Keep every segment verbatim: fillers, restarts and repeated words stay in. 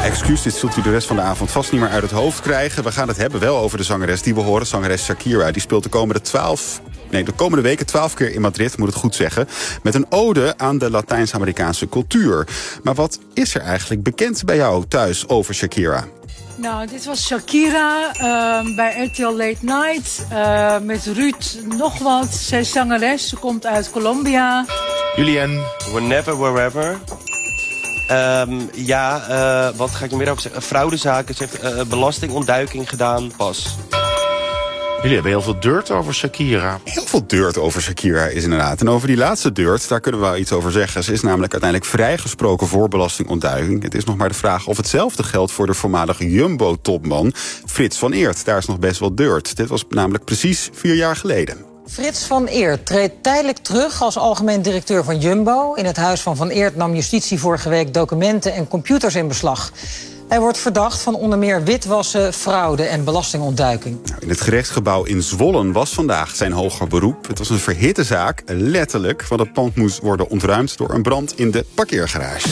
Excuus, dit zult u de rest van de avond vast niet meer uit het hoofd krijgen. We gaan het hebben wel over de zangeres die we horen, zangeres Shakira. Die speelt de komende twaalf... Nee, de komende weken twaalf keer in Madrid, moet het goed zeggen, met een ode aan de Latijns-Amerikaanse cultuur. Maar wat is er eigenlijk bekend bij jou thuis over Shakira? Nou, dit was Shakira uh, bij R T L Late Night uh, met Ruud nog wat. Zij is zangeres, ze komt uit Colombia. Julien, whenever, wherever. Um, ja, uh, wat ga ik er meer over zeggen? Fraudezaken, ze heeft uh, belastingontduiking gedaan, pas. Jullie hebben heel veel dirt over Shakira. Heel veel dirt over Shakira is inderdaad. En over die laatste dirt, daar kunnen we wel iets over zeggen. Ze is namelijk uiteindelijk vrijgesproken voor belastingontduiking. Het is nog maar de vraag of hetzelfde geldt voor de voormalige Jumbo-topman Frits van Eert. Daar is nog best wel dirt. Dit was namelijk precies vier jaar geleden. Frits van Eert treedt tijdelijk terug als algemeen directeur van Jumbo. In het huis van Van Eert nam justitie vorige week documenten en computers in beslag. Hij wordt verdacht van onder meer witwassen, fraude en belastingontduiking. In het gerechtsgebouw in Zwolle was vandaag zijn hoger beroep. Het was een verhitte zaak, letterlijk, want het pand moest worden ontruimd door een brand in de parkeergarage.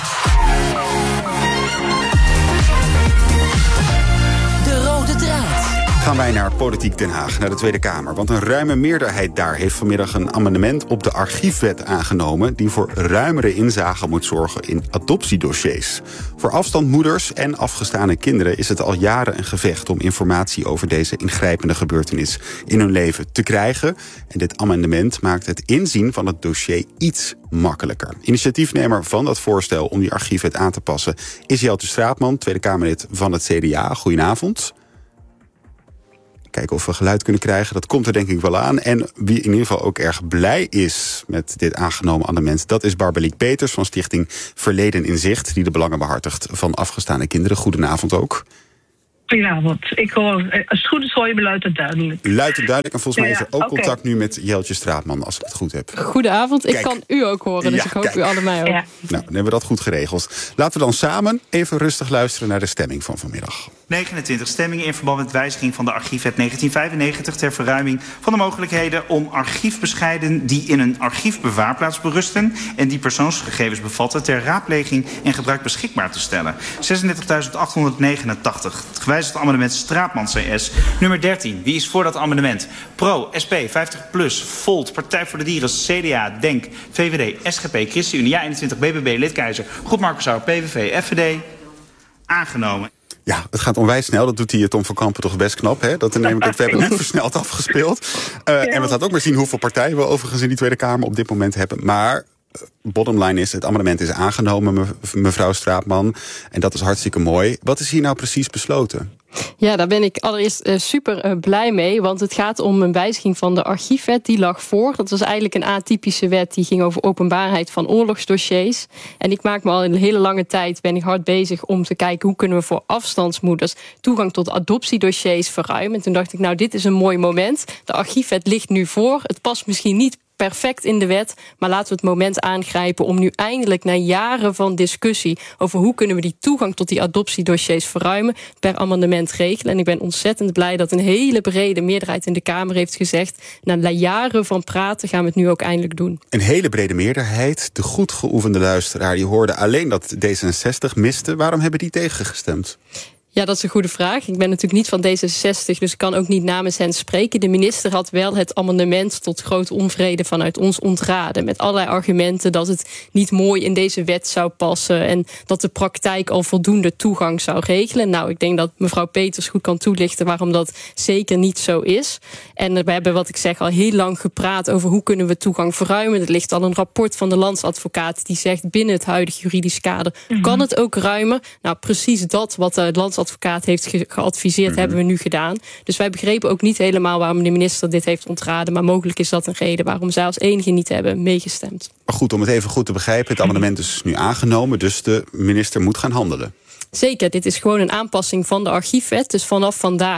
Gaan wij naar Politiek Den Haag, naar de Tweede Kamer. Want een ruime meerderheid daar heeft vanmiddag een amendement op de archiefwet aangenomen die voor ruimere inzage moet zorgen in adoptiedossiers. Voor afstandmoeders en afgestane kinderen is het al jaren een gevecht om informatie over deze ingrijpende gebeurtenis in hun leven te krijgen. En dit amendement maakt het inzien van het dossier iets makkelijker. Initiatiefnemer van dat voorstel om die archiefwet aan te passen is Jelte Straatman, Tweede Kamerlid van het C D A. Goedenavond. Kijken of we geluid kunnen krijgen. Dat komt er denk ik wel aan. En wie in ieder geval ook erg blij is met dit aangenomen amendement, dat is Barbaliek Peters van Stichting Verleden in Zicht, die de belangen behartigt van afgestane kinderen. Goedenavond ook. Goedenavond. Ik hoor, als het goed is hoor je me luid en duidelijk. Luid en duidelijk. En volgens mij ja, is er ook okay. contact nu met Jeltje Straatman, als ik het goed heb. Goedenavond. Ik Kijk. kan u ook horen, dus Ja, ik hoop kijk. u allemaal ook. Ja. Nou, dan hebben we dat goed geregeld. Laten we dan samen even rustig luisteren naar de stemming van vanmiddag. negenentwintig stemmingen in verband met wijziging van de archiefwet negentien vijfennegentig... ter verruiming van de mogelijkheden om archiefbescheiden die in een archiefbewaarplaats berusten en die persoonsgegevens bevatten ter raadpleging en gebruik beschikbaar te stellen. zesendertigduizend achthonderdnegenentachtig. Het gewijzigde amendement Straatman C S. Nummer dertien. Wie is voor dat amendement? Pro, S P, vijftig plus, Volt, Partij voor de Dieren, C D A, DENK, V V D, S G P, ChristenUnie, Ja eenentwintig, B B B, Lidkeizer, Goed Markensauer, P V V, F V D. Aangenomen. Ja, het gaat onwijs snel. Dat doet hij Tom van Kampen toch best knap, hè? Dat neem ik het, we hebben niet versneld afgespeeld. Uh, ja. En we gaan ook maar zien hoeveel partijen we overigens in die Tweede Kamer op dit moment hebben. Maar bottom line is, het amendement is aangenomen, mevrouw Straatman. En dat is hartstikke mooi. Wat is hier nou precies besloten? Ja, daar ben ik allereerst uh, super uh, blij mee. Want het gaat om een wijziging van de archiefwet. Die lag voor. Dat was eigenlijk een atypische wet. Die ging over openbaarheid van oorlogsdossiers. En ik maak me al een hele lange tijd ben ik hard bezig om te kijken hoe kunnen we voor afstandsmoeders toegang tot adoptiedossiers verruimen. En toen dacht ik, nou, dit is een mooi moment. De archiefwet ligt nu voor. Het past misschien niet perfect in de wet, maar laten we het moment aangrijpen om nu eindelijk na jaren van discussie over hoe kunnen we die toegang tot die adoptiedossiers verruimen, per amendement regelen. En ik ben ontzettend blij dat een hele brede meerderheid in de Kamer heeft gezegd, na jaren van praten gaan we het nu ook eindelijk doen. Een hele brede meerderheid, de goed geoefende luisteraar, die hoorde alleen dat D zesenzestig miste. Waarom hebben die tegengestemd? Ja, dat is een goede vraag. Ik ben natuurlijk niet van D zesenzestig, dus ik kan ook niet namens hen spreken. De minister had wel het amendement tot grote onvrede vanuit ons ontraden. Met allerlei argumenten dat het niet mooi in deze wet zou passen en dat de praktijk al voldoende toegang zou regelen. Nou, ik denk dat mevrouw Peters goed kan toelichten waarom dat zeker niet zo is. En we hebben, wat ik zeg, al heel lang gepraat over hoe kunnen we toegang verruimen. Er ligt al een rapport van de landsadvocaat die zegt binnen het huidige juridisch kader mm-hmm. kan het ook ruimer. Nou, precies dat wat de landsadvocaat advocaat heeft ge- geadviseerd, mm-hmm. hebben we nu gedaan. Dus wij begrepen ook niet helemaal waarom de minister dit heeft ontraden, maar mogelijk is dat een reden waarom zij als enige niet hebben meegestemd. Maar goed, om het even goed te begrijpen, het amendement is nu aangenomen, dus de minister moet gaan handelen. Zeker, dit is gewoon een aanpassing van de archiefwet. Dus vanaf vandaag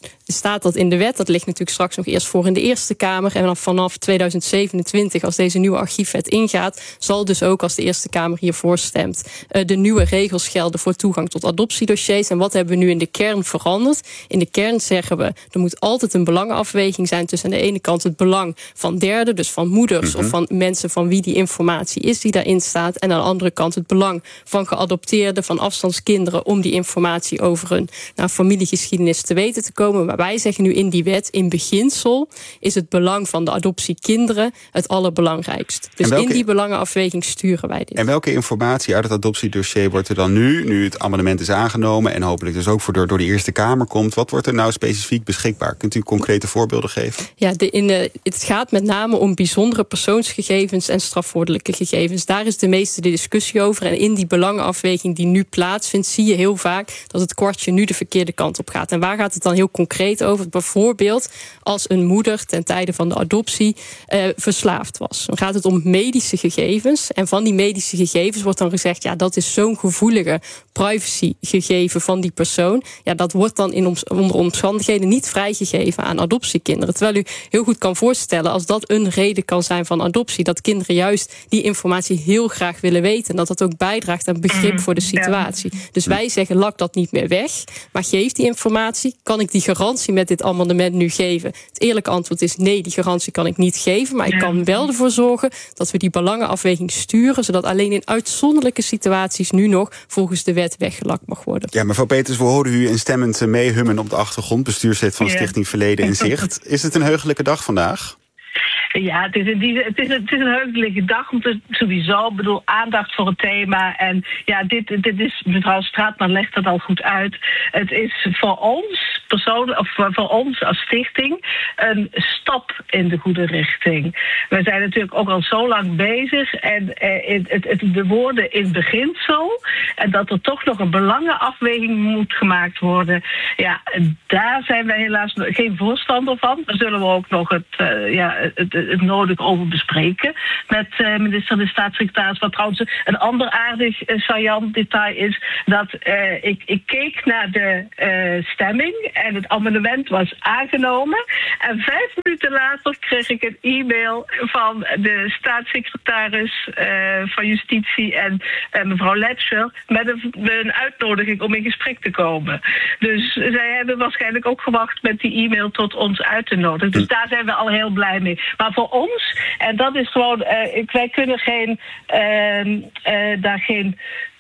staat dat in de wet. Dat ligt natuurlijk straks nog eerst voor in de Eerste Kamer. En dan vanaf tweeduizend zevenentwintig, als deze nieuwe archiefwet ingaat, zal dus ook als de Eerste Kamer hiervoor stemt, de nieuwe regels gelden voor toegang tot adoptiedossiers. En wat hebben we nu in de kern veranderd? In de kern zeggen we, er moet altijd een belangenafweging zijn tussen aan de ene kant het belang van derden, dus van moeders mm-hmm. of van mensen van wie die informatie is die daarin staat. En aan de andere kant het belang van geadopteerden, van afstandskinderen, om die informatie over hun nou, familiegeschiedenis te weten te komen. Maar wij zeggen nu in die wet, in beginsel is het belang van de adoptiekinderen het allerbelangrijkst. Dus welke, in die belangenafweging sturen wij dit. En welke informatie uit het adoptiedossier wordt er dan nu, nu het amendement is aangenomen en hopelijk dus ook voor door, door de Eerste Kamer komt, wat wordt er nou specifiek beschikbaar? Kunt u concrete voorbeelden geven? Ja, de, in de, het gaat met name om bijzondere persoonsgegevens en strafwoordelijke gegevens. Daar is de meeste de discussie over. En in die belangenafweging die nu plaatsvindt, zie je heel vaak dat het kwartje nu de verkeerde kant op gaat. En waar gaat het dan heel concreet over? Bijvoorbeeld als een moeder ten tijde van de adoptie eh, verslaafd was. Dan gaat het om medische gegevens. En van die medische gegevens wordt dan gezegd, ja, dat is zo'n gevoelige privacygegeven van die persoon. Ja, dat wordt dan in om, onder omstandigheden niet vrijgegeven aan adoptiekinderen. Terwijl u heel goed kan voorstellen, als dat een reden kan zijn van adoptie, dat kinderen juist die informatie heel graag willen weten. En dat dat ook bijdraagt aan begrip voor de situatie. Dus wij zeggen, lak dat niet meer weg, maar geef die informatie. Kan ik die garantie met dit amendement nu geven? Het eerlijke antwoord is nee, die garantie kan ik niet geven. Maar ik kan wel ervoor zorgen dat we die belangenafweging sturen, zodat alleen in uitzonderlijke situaties nu nog volgens de wet weggelakt mag worden. Ja, mevrouw Peters, we horen u instemmend meehummen op de achtergrond, bestuurslid van Stichting Verleden in Zicht. Is het een heugelijke dag vandaag? Ja, het is, een, het, is een, het is een heugelijke dag, om te, sowieso. Ik bedoel, aandacht voor het thema. En ja, dit, dit is, mevrouw Straatman legt dat al goed uit. Het is voor ons persoonlijk, of voor ons als stichting, een stap in de goede richting. We zijn natuurlijk ook al zo lang bezig. En eh, het, het, de woorden in beginsel. En dat er toch nog een belangenafweging moet gemaakt worden. Ja, daar zijn wij helaas geen voorstander van. Daar zullen we ook nog het, uh, ja, het, het nodig over bespreken met uh, minister de staatssecretaris. Wat trouwens een ander aardig uh, saillant detail is, dat uh, ik, ik keek naar de uh, stemming en het amendement was aangenomen. En vijf minuten later kreeg ik een e-mail van de staatssecretaris uh, van Justitie en uh, mevrouw Letscher met een, met een uitnodiging om in gesprek te komen. Dus zij hebben waarschijnlijk ook gewacht met die e-mail tot ons uit te nodigen. Dus daar zijn we al heel blij mee. Maar voor ons, en dat is gewoon, uh, wij kunnen geen, uh, uh, daar geen,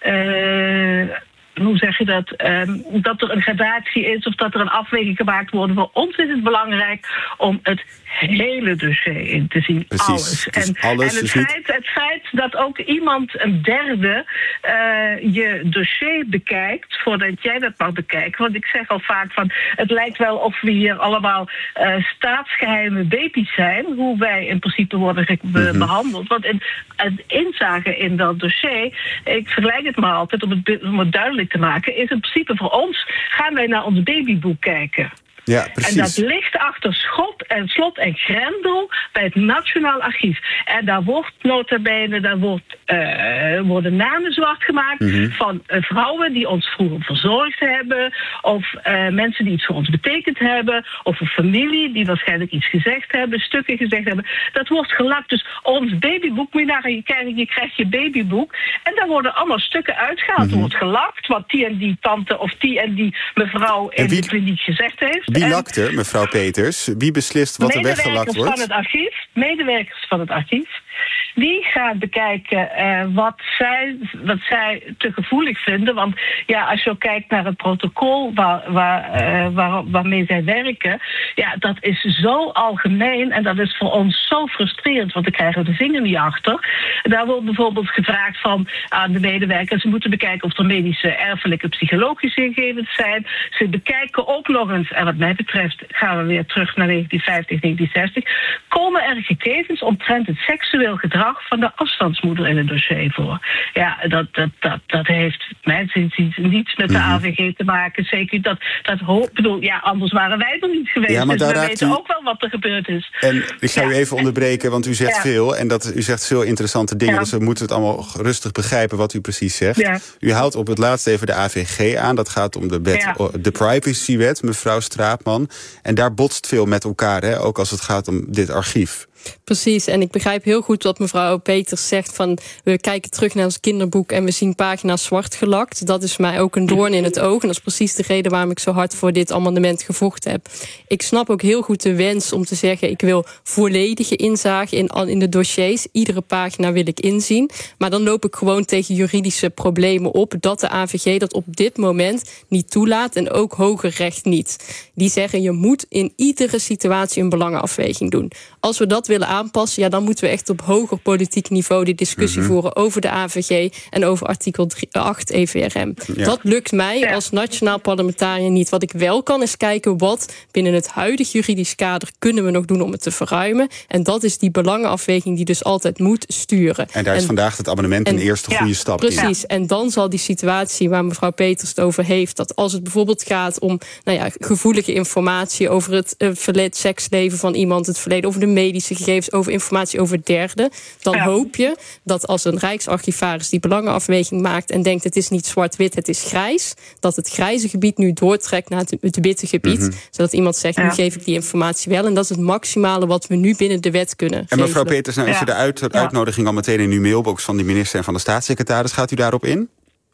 uh, hoe zeg je dat, um, dat er een gradatie is of dat er een afweging gemaakt wordt. Voor ons is het belangrijk om het hele dossier in te zien. Precies, alles. Dus en alles en het, is feit, niet... het feit dat ook iemand, een derde, uh, je dossier bekijkt, voordat jij dat mag bekijken. Want ik zeg al vaak van, het lijkt wel of we hier allemaal uh, staatsgeheime baby's zijn, hoe wij in principe worden ge- be- mm-hmm. behandeld. Want in, het inzage in dat dossier, ik vergelijk het maar altijd om het, om het duidelijk te maken, is in principe voor ons, gaan wij naar ons babyboek kijken. Ja, precies. En dat ligt achter schot en slot en grendel bij het Nationaal Archief. En daar wordt nota bene, daar wordt, uh, worden namen zwart gemaakt mm-hmm. van uh, vrouwen die ons vroeger verzorgd hebben, of uh, mensen die iets voor ons betekend hebben, of een familie die waarschijnlijk iets gezegd hebben, stukken gezegd hebben. Dat wordt gelakt. Dus ons babyboek, moet je naar je kijken, je krijgt je babyboek en daar worden allemaal stukken uitgehaald. Mm-hmm. Er wordt gelakt wat die en die tante of die en die mevrouw in wie... de kliniek gezegd heeft. Wie lakte, mevrouw Peters? Wie beslist wat er weggelakt wordt? Medewerkers van het archief. Medewerkers van het archief. Die gaan bekijken uh, wat, zij, wat zij te gevoelig vinden. Want ja, als je ook kijkt naar het protocol waar, waar, uh, waar, waarmee zij werken, ja, dat is zo algemeen en dat is voor ons zo frustrerend, want dan krijgen we de vinger niet achter. Daar wordt bijvoorbeeld gevraagd van aan de medewerkers, ze moeten bekijken of er medische, erfelijke, psychologische gegevens zijn. Ze bekijken ook nog eens, en wat mij betreft gaan we weer terug naar negentien vijftig, negentien zestig, komen er gegevens omtrent het seksueel gedrag van de afstandsmoeder in het dossier voor. Ja, dat, dat, dat, dat heeft Mijn inziens niets met de Mm-hmm. A V G te maken. Zeker dat, dat ho- bedoel, ja, anders waren wij er niet geweest. Ja, maar dus daar we raakt weten u- ook wel wat er gebeurd is. En ik ga Ja. u even onderbreken, want u zegt Ja. veel. En dat, u zegt veel interessante dingen, Ja. dus we moeten het allemaal rustig begrijpen wat u precies zegt. Ja. U haalt op het laatst even de A V G aan. Dat gaat om de, wet, Ja. de privacywet, mevrouw Straatman. En daar botst veel met elkaar, hè? Ook als het gaat om dit archief. Precies, en ik begrijp heel goed wat mevrouw Peters zegt van we kijken terug naar ons kinderboek en we zien pagina's zwart gelakt. Dat is mij ook een doorn in het oog en dat is precies de reden waarom ik zo hard voor dit amendement gevochten heb. Ik snap ook heel goed de wens om te zeggen ik wil volledige inzage in, in de dossiers. Iedere pagina wil ik inzien, maar dan loop ik gewoon tegen juridische problemen op dat de A V G dat op dit moment niet toelaat en ook hoger recht niet. Die zeggen je moet in iedere situatie een belangenafweging doen. Als we dat willen aanpassen, ja, dan moeten we echt op hoger politiek niveau die discussie Mm-hmm. voeren over de A V G en over artikel acht E V R M. Ja. Dat lukt mij Ja. als nationaal parlementariër niet. Wat ik wel kan is kijken wat binnen het huidige juridisch kader kunnen we nog doen om het te verruimen. En dat is die belangenafweging die dus altijd moet sturen. En daar is vandaag het abonnement een en- eerste ja, goede stap in. Precies, en dan zal die situatie waar mevrouw Peters het over heeft, dat als het bijvoorbeeld gaat om nou ja, gevoelige informatie over het uh, verleden seksleven van iemand, het verleden over de medische gegevens, over informatie over derden, dan Ja. hoop je dat als een rijksarchivaris die belangenafweging maakt en denkt het is niet zwart-wit, het is grijs, dat het grijze gebied nu doortrekt naar het, het witte gebied, Mhm. zodat iemand zegt, nu Ja. geef ik die informatie wel. En dat is het maximale wat we nu binnen de wet kunnen En mevrouw regelen. Peters, nou is Ja. er de uit, uitnodiging al meteen in uw mailbox van de minister en van de staatssecretaris. Gaat u daarop in?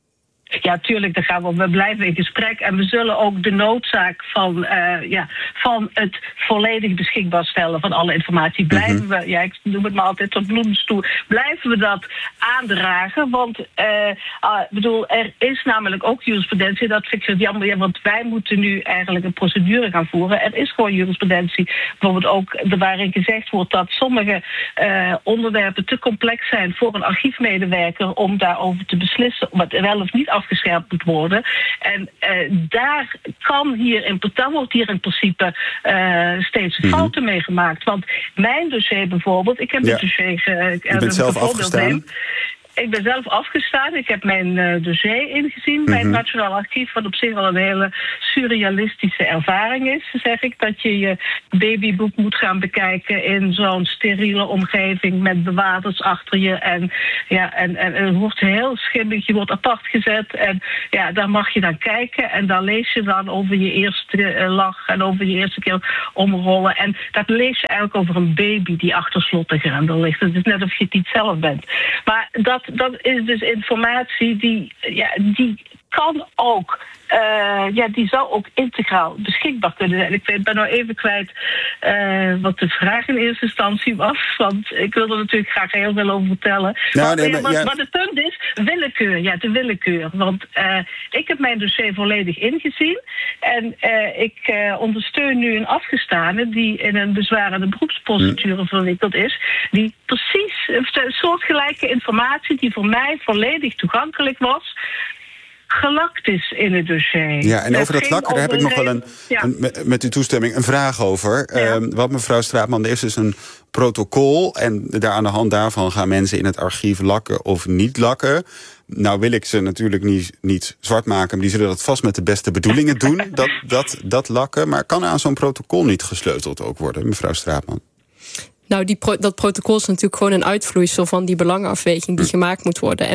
Ja, tuurlijk, daar gaan we, we blijven in gesprek. En we zullen ook de noodzaak van, uh, ja, van het volledig beschikbaar stellen van alle informatie. Blijven Mm-hmm. we, ja, ik noem het maar altijd tot bloedens toe, blijven we dat aandragen. Want ik uh, uh, bedoel, er is namelijk ook jurisprudentie. Dat vind ik zo jammer, ja, want wij moeten nu eigenlijk een procedure gaan voeren. Er is gewoon jurisprudentie. Bijvoorbeeld ook waarin gezegd wordt dat sommige uh, onderwerpen te complex zijn voor een archiefmedewerker om daarover te beslissen wat wel of niet afgescherpt moet worden. En uh, daar kan hier in, daar wordt hier in principe uh, steeds Mm-hmm. fouten mee gemaakt. Want mijn dossier bijvoorbeeld, ik heb Ja. het dossier ge, U bent zelf afgestaan? Ik ben zelf afgestaan. Ik heb mijn uh, dossier ingezien bij het Mhm. Nationaal Archief, wat op zich al een hele surrealistische ervaring is, zeg ik. Dat je je babyboek moet gaan bekijken in zo'n steriele omgeving met bewakers achter je. En, ja, en, en, en het wordt heel schimmig, je wordt apart gezet. En ja, daar mag je dan kijken. En daar lees je dan over je eerste uh, lach en over je eerste keer omrollen. En dat lees je eigenlijk over een baby die achter slot en grendel ligt. Het is net of je het niet zelf bent. Maar dat Dat is dus informatie die, ja, die kan ook, uh, ja, die zou ook integraal beschikbaar kunnen zijn. Ik weet, ben nou even kwijt uh, wat de vraag in eerste instantie was, want ik wil er natuurlijk graag heel veel over vertellen. Nou, maar, nee, maar, wat, ja. wat het punt is, willekeur, ja, de willekeur. Want uh, ik heb mijn dossier volledig ingezien en uh, ik uh, ondersteun nu een afgestane die in een bezwarende beroepsprocedure verwikkeld is, die precies uh, soortgelijke informatie die voor mij volledig toegankelijk was, gelakt is in het dossier. Ja, en Het over dat ging lakken, daar heb ik over nog wel een, ja. een met, met uw toestemming, een vraag over. Ja. Um, wat mevrouw Straatman, er is dus een protocol en daar aan de hand daarvan gaan mensen in het archief lakken of niet lakken. Nou wil ik ze natuurlijk niet, niet zwart maken, maar die zullen dat vast met de beste bedoelingen doen, dat, dat, dat lakken. Maar kan er aan zo'n protocol niet gesleuteld ook worden, mevrouw Straatman? Nou, die pro- dat protocol is natuurlijk gewoon een uitvloeisel van die belangenafweging die gemaakt moet worden. En